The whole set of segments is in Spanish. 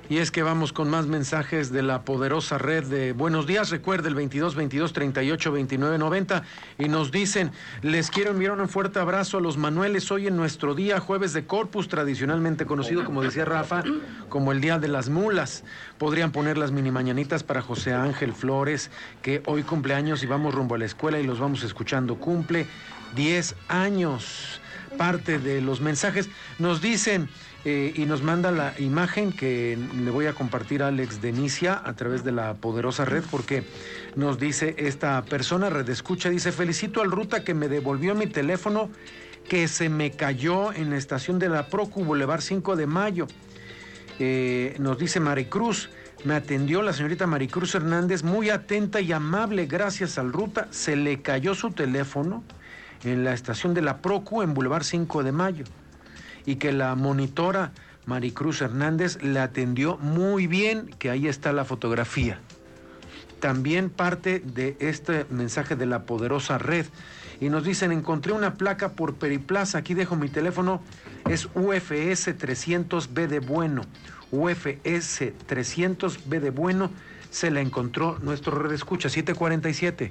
Y es que vamos con más mensajes de la poderosa red de Buenos Días. Recuerde el 22 22 38 29 90 y nos dicen: les quiero enviar un fuerte abrazo a los Manueles hoy en nuestro día jueves de Corpus, tradicionalmente conocido, como decía Rafa, como el Día de las Mulas. Podrían poner las mini mañanitas para José Ángel Flores, que hoy cumpleaños y vamos rumbo a la escuela y los vamos escuchando. Cumple 10 años. Parte de los mensajes nos dicen y nos manda la imagen que le voy a compartir a Alex Denicia a través de la poderosa red, porque nos dice esta persona, Red Escucha, dice: felicito al Ruta que me devolvió mi teléfono que se me cayó en la estación de la Procu, Boulevard 5 de Mayo. Nos dice Maricruz: me atendió la señorita Maricruz Hernández, muy atenta y amable, gracias al Ruta. Se le cayó su teléfono en la estación de la Procu en Boulevard 5 de Mayo y que la monitora Maricruz Hernández le atendió muy bien, que ahí está la fotografía. También parte de este mensaje de la poderosa red y nos dicen: encontré una placa por Periplaza, aquí dejo mi teléfono, es UFS 300B de Bueno, UFS 300B de Bueno, se la encontró nuestro Red Escucha. 7:47.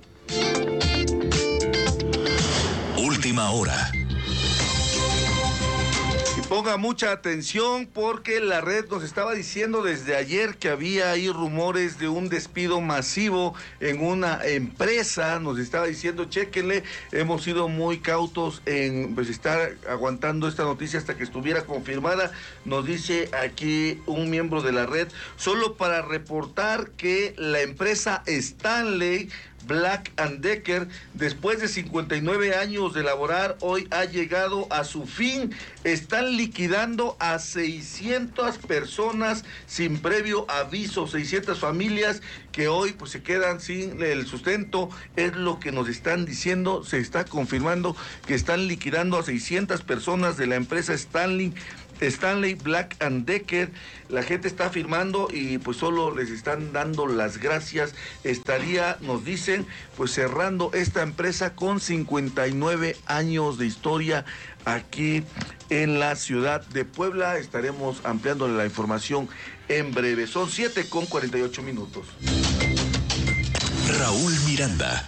Última hora. Y ponga mucha atención porque la red nos estaba diciendo desde ayer que había ahí rumores de un despido masivo en una empresa. Nos estaba diciendo: chéquenle, hemos sido muy cautos en estar aguantando esta noticia hasta que estuviera confirmada. Nos dice aquí un miembro de la red, solo para reportar que la empresa Stanley Black & Decker, después de 59 años de laborar, hoy ha llegado a su fin. Están liquidando a 600 personas sin previo aviso, 600 familias que hoy pues se quedan sin el sustento, es lo que nos están diciendo. Se está confirmando que están liquidando a 600 personas de la empresa Stanley Black & Decker. La gente está firmando y pues solo les están dando las gracias. Estaría, nos dicen, pues cerrando esta empresa con 59 años de historia aquí en la ciudad de Puebla. Estaremos ampliándole la información en breve. Son 7:48. Raúl Miranda.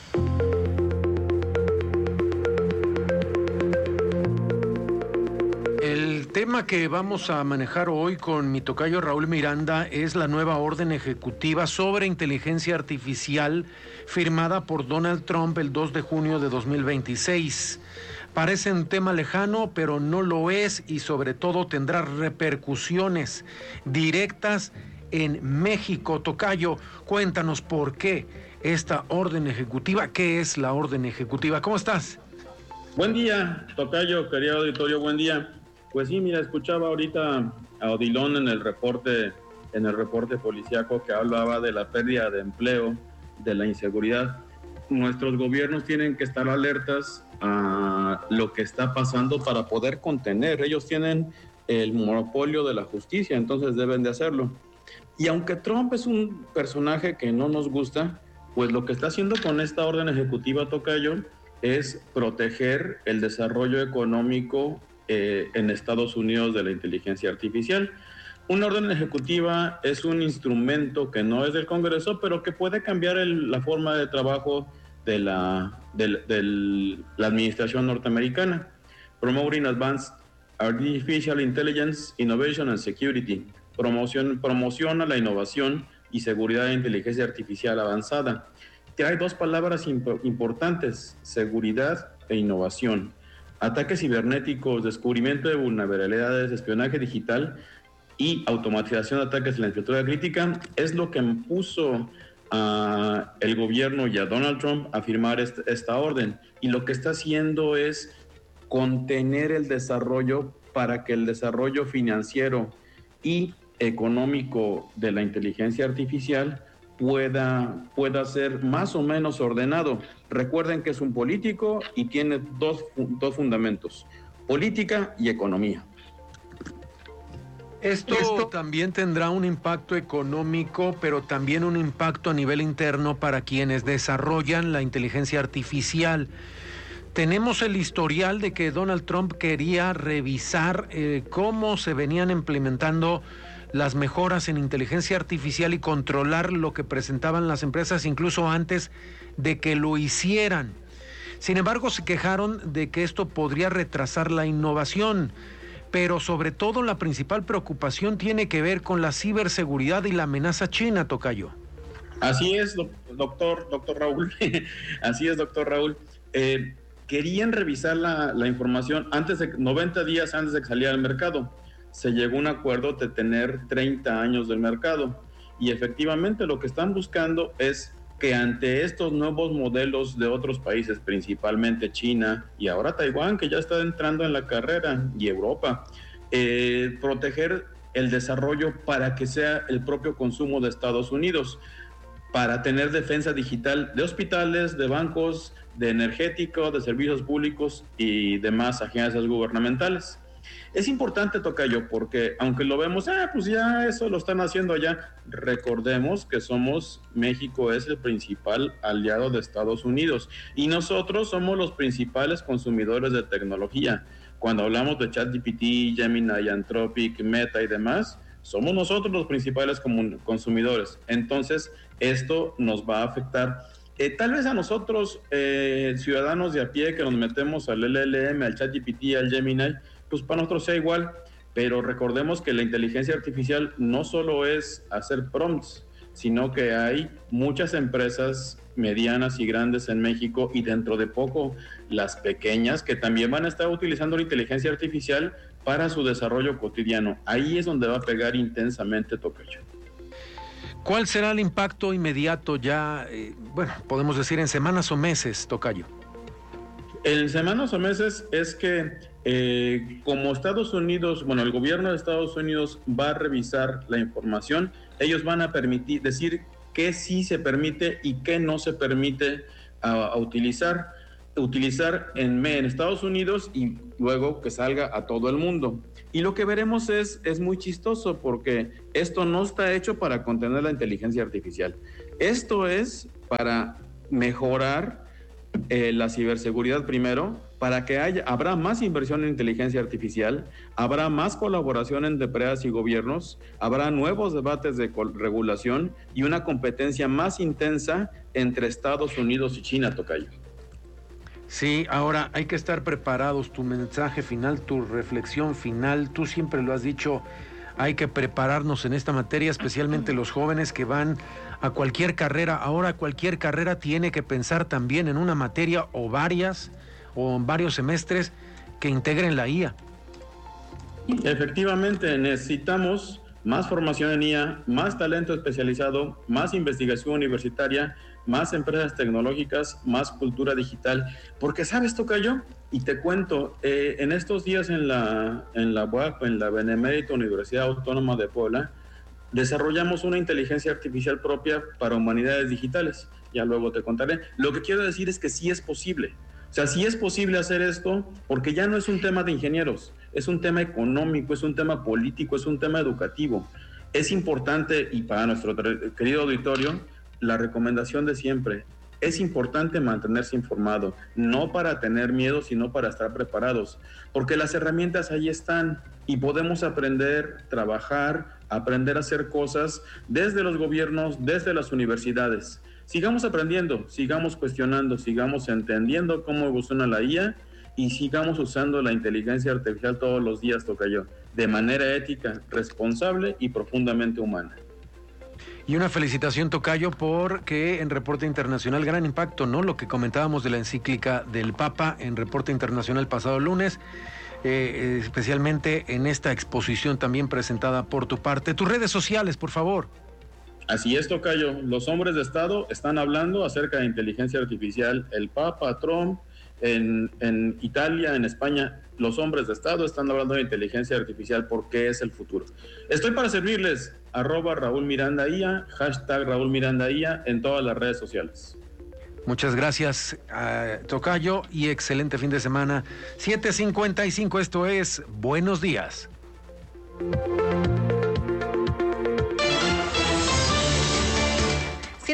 El tema que vamos a manejar hoy con mi tocayo Raúl Miranda es la nueva orden ejecutiva sobre inteligencia artificial firmada por Donald Trump el 2 de junio de 2026. Parece un tema lejano, pero no lo es, y sobre todo tendrá repercusiones directas en México. Tocayo, cuéntanos por qué esta orden ejecutiva. ¿Qué es la orden ejecutiva? ¿Cómo estás? Buen día, tocayo, querido auditorio, buen día. Pues sí, mira, escuchaba ahorita a Odilon en el reporte policíaco que hablaba de la pérdida de empleo, de la inseguridad. Nuestros gobiernos tienen que estar alertas a lo que está pasando para poder contener. Ellos tienen el monopolio de la justicia, entonces deben de hacerlo. Y aunque Trump es un personaje que no nos gusta, pues lo que está haciendo con esta orden ejecutiva, tocayo, es proteger el desarrollo económico en Estados Unidos de la inteligencia artificial. Una orden ejecutiva es un instrumento que no es del Congreso, pero que puede cambiar la forma de trabajo de la administración norteamericana. Promoting Advanced Artificial Intelligence, Innovation and Security. Promociona la innovación y seguridad de inteligencia artificial avanzada. Que hay dos palabras importantes: seguridad e innovación. Ataques cibernéticos, descubrimiento de vulnerabilidades, espionaje digital y automatización de ataques en la infraestructura crítica es lo que puso a el gobierno y a Donald Trump a firmar esta orden. Y lo que está haciendo es contener el desarrollo para que el desarrollo financiero y económico de la inteligencia artificial pueda ser más o menos ordenado. Recuerden que es un político y tiene dos fundamentos: política y economía. Esto también tendrá un impacto económico, pero también un impacto a nivel interno para quienes desarrollan la inteligencia artificial. Tenemos el historial de que Donald Trump quería revisar cómo se venían implementando las mejoras en inteligencia artificial y controlar lo que presentaban las empresas incluso antes de que lo hicieran. Sin embargo, se quejaron de que esto podría retrasar la innovación, pero sobre todo la principal preocupación tiene que ver con la ciberseguridad y la amenaza china, tocayo. Así es, doctor Raúl. Así es, doctor Raúl. Querían revisar la información 90 días antes de que saliera al mercado. Se llegó a un acuerdo de tener 30 años del mercado. Y efectivamente lo que están buscando es que ante estos nuevos modelos de otros países, principalmente China y ahora Taiwán, que ya está entrando en la carrera, y Europa, proteger el desarrollo para que sea el propio consumo de Estados Unidos, para tener defensa digital de hospitales, de bancos, de energético, de servicios públicos y demás agencias gubernamentales. Es importante, tocayo, porque aunque lo vemos, pues ya eso lo están haciendo allá, recordemos que México es el principal aliado de Estados Unidos y nosotros somos los principales consumidores de tecnología. Cuando hablamos de ChatGPT, Gemini, Anthropic, Meta y demás, somos nosotros los principales consumidores. Entonces, esto nos va a afectar. Tal vez a nosotros, ciudadanos de a pie, que nos metemos al LLM, al ChatGPT, al Gemini, pues para nosotros sea igual, pero recordemos que la inteligencia artificial no solo es hacer prompts, sino que hay muchas empresas medianas y grandes en México y dentro de poco las pequeñas que también van a estar utilizando la inteligencia artificial para su desarrollo cotidiano. Ahí es donde va a pegar intensamente, tocayo. ¿Cuál será el impacto inmediato ya, podemos decir en semanas o meses, tocayo? En semanas o meses es que como Estados Unidos, el gobierno de Estados Unidos va a revisar la información, ellos van a decir qué sí se permite y qué no se permite utilizar en Estados Unidos y luego que salga a todo el mundo. Y lo que veremos es muy chistoso porque esto no está hecho para contener la inteligencia artificial. Esto es para mejorar la ciberseguridad primero, para que habrá más inversión en inteligencia artificial, habrá más colaboración entre empresas y gobiernos, habrá nuevos debates de regulación y una competencia más intensa entre Estados Unidos y China, tocayo. Sí, ahora hay que estar preparados. Tu mensaje final, tu reflexión final, tú siempre lo has dicho, hay que prepararnos en esta materia, especialmente los jóvenes que van a cualquier carrera. Ahora cualquier carrera tiene que pensar también en una materia o varias o en varios semestres que integren la IA. Efectivamente, necesitamos más formación en IA, más talento especializado, más investigación universitaria, más empresas tecnológicas, más cultura digital. Porque, ¿sabes, tocayo? Y te cuento, en estos días en la UAP, en la Benemérita Universidad Autónoma de Puebla, desarrollamos una inteligencia artificial propia para humanidades digitales. Ya luego te contaré. Lo que quiero decir es que sí es posible. O sea, sí es posible hacer esto porque ya no es un tema de ingenieros, es un tema económico, es un tema político, es un tema educativo. Es importante, y para nuestro querido auditorio, la recomendación de siempre, es importante mantenerse informado, no para tener miedo, sino para estar preparados, porque las herramientas ahí están y podemos aprender, trabajar, aprender a hacer cosas desde los gobiernos, desde las universidades. Sigamos aprendiendo, sigamos cuestionando, sigamos entendiendo cómo evoluciona la IA y sigamos usando la inteligencia artificial todos los días, tocayo, de manera ética, responsable y profundamente humana. Y una felicitación, tocayo, porque en Reporte Internacional, gran impacto, ¿no? Lo que comentábamos de la encíclica del Papa en Reporte Internacional pasado lunes, especialmente en esta exposición también presentada por tu parte. Tus redes sociales, por favor. Así es, tocayo. Los hombres de Estado están hablando acerca de inteligencia artificial. El Papa, Trump, en Italia, en España, los hombres de Estado están hablando de inteligencia artificial porque es el futuro. Estoy para servirles. @RaúlMirandaIA, #RaúlMirandaIA en todas las redes sociales. Muchas gracias, tocayo, y excelente fin de semana. 7:55, esto es Buenos Días.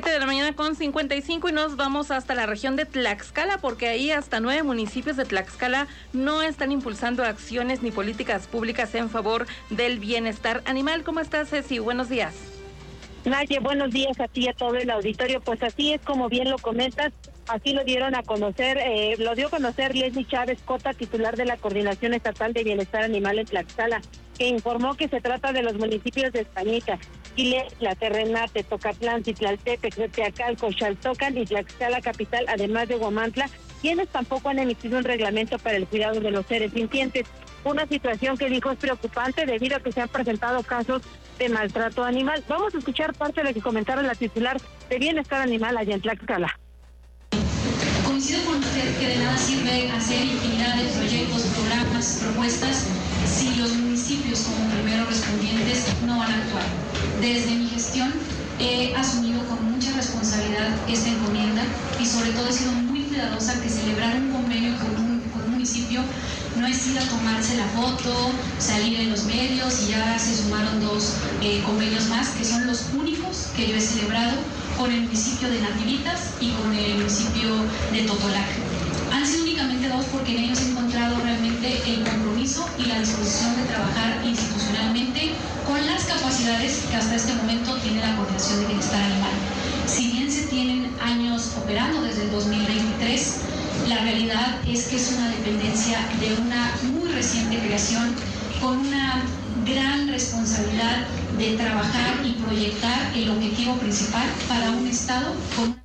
7:55 y nos vamos hasta la región de Tlaxcala, porque ahí hasta 9 municipios de Tlaxcala no están impulsando acciones ni políticas públicas en favor del bienestar animal. ¿Cómo estás, Ceci? Buenos días. Naye, buenos días a ti y a todo el auditorio. Pues así es como bien lo comentas, así lo dieron a conocer, lo dio a conocer Leslie Chávez Cota, titular de la Coordinación Estatal de Bienestar Animal en Tlaxcala, que informó que se trata de los municipios de Españita, Quiletla, Terrenate, Tocatlán, Citlaltepec, Teacalco, Xaltocan y Tlaxcala capital, además de Huamantla, quienes tampoco han emitido un reglamento para el cuidado de los seres sintientes. Una situación que dijo es preocupante debido a que se han presentado casos de maltrato animal. Vamos a escuchar parte de lo que comentaron la titular de Bienestar Animal allá en Tlaxcala. Coincido con usted que de nada sirve hacer infinidad de proyectos, programas, propuestas, si los municipios como primeros respondientes no van a actuar. Desde mi gestión he asumido con mucha responsabilidad esta encomienda y sobre todo he sido muy cuidadosa que celebrar un convenio con un municipio no es ir a tomarse la foto, salir en los medios, y ya se sumaron 2 convenios más, que son los únicos que yo he celebrado con el municipio de Nativitas y con el municipio de Totolac. Han sido únicamente 2 porque en ellos he encontrado realmente el compromiso y la disposición de trabajar institucionalmente con las capacidades que hasta este momento tiene la Coordinación de Bienestar Animal. Si bien se tienen años operando desde el 2023, la realidad es que es una dependencia de una muy reciente creación con una gran responsabilidad de trabajar y proyectar el objetivo principal para un Estado con...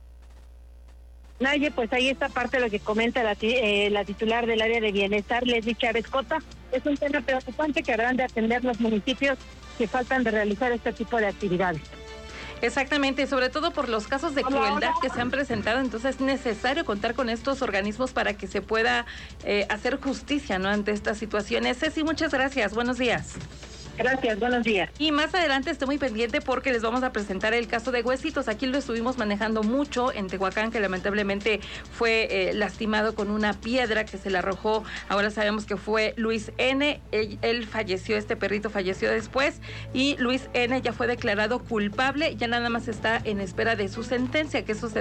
Naye, pues ahí está parte de lo que comenta la titular del área de bienestar, Leslie Chávez Cota. Es un tema preocupante que habrán de atender los municipios que faltan de realizar este tipo de actividades. Exactamente, sobre todo por los casos de crueldad que se han presentado, entonces es necesario contar con estos organismos para que se pueda hacer justicia, ¿no?, ante estas situaciones. Ceci, muchas gracias, buenos días. Gracias, buenos días. Y más adelante estoy muy pendiente porque les vamos a presentar el caso de Huesitos. Aquí lo estuvimos manejando mucho en Tehuacán, que lamentablemente fue lastimado con una piedra que se le arrojó. Ahora sabemos que fue Luis N. Él falleció, este perrito falleció después, y Luis N. ya fue declarado culpable, ya nada más está en espera de su sentencia, que eso se